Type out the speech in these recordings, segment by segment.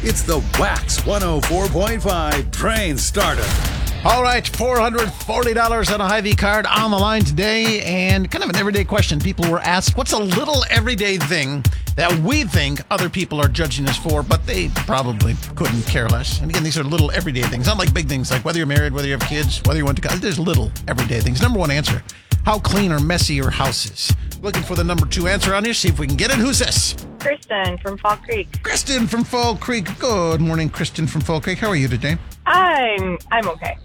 It's the Wax 104.5 Train Starter. All right, $440 on a Hy-Vee card on the line today, and kind of an everyday question. People were asked, what's a little everyday thing that we think other people are judging us for, but they probably couldn't care less? And again, these are little everyday things, not like big things like whether you're married, whether you have kids, whether you went to college. There's little everyday things. Number one answer, how clean or messy your house is. Looking for the number two answer on here. See if we can get it. Who's this? Kristen from Fall Creek. Kristen from Fall Creek. Good morning, Kristen from Fall Creek. How are you today? I'm okay.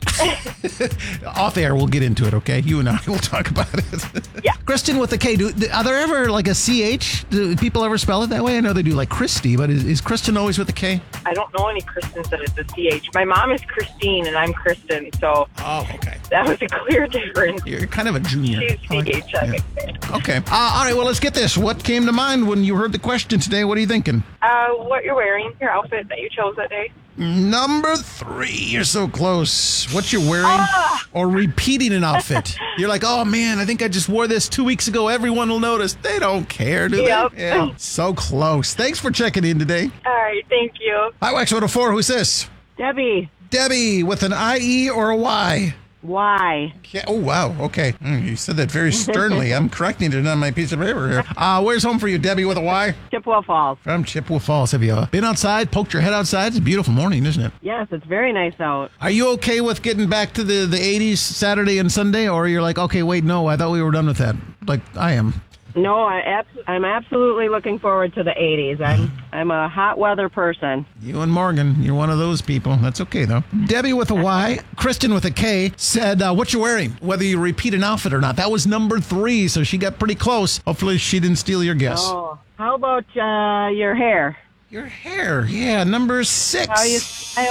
Off air, we'll get into it, okay? You and I will talk about it. Yeah. Kristen with a K. Are there ever like a CH? Do people ever spell it that way? I know they do like Christy, but is Kristen always with a K? I don't know any Kristens that is a CH. My mom is Christine and I'm Kristen, so okay. that was a clear difference. You're kind of a junior. She's CH, I think. Okay. All right, well, let's get this. What came to mind when you heard the question today? What are you thinking? What you're wearing, your outfit that you chose that day. Number three. You're so close. What you're wearing or repeating an outfit. You're like, oh, man, I think I just wore this 2 weeks ago. Everyone will notice. They don't care, do Yep. they? Yeah. So close. Thanks for checking in today. All right, thank you. Hi, Wax 104. Who's this? Debbie, Debbie with an IE or a Y? why? Yeah. Oh, wow. Okay. You said that very sternly. I'm correcting it on my piece of paper here. Where's home for you, Debbie with a Y? Chippewa Falls. From Chippewa Falls. Have you been outside, poked your head outside? It's a beautiful morning, isn't it? Yes, it's very nice out. Are you okay with getting back to the 80s Saturday and Sunday? Or you're like, okay, wait, no, I thought we were done with that. Like I am. No, I'm absolutely looking forward to the 80s. I'm a hot weather person. You and Morgan, you're one of those people. That's okay, though. Debbie with a Y, Kristen with a K said, what you're wearing, whether you repeat an outfit or not. That was number three, so she got pretty close. Hopefully she didn't steal your guess. Oh, how about your hair? Your hair, yeah, number six.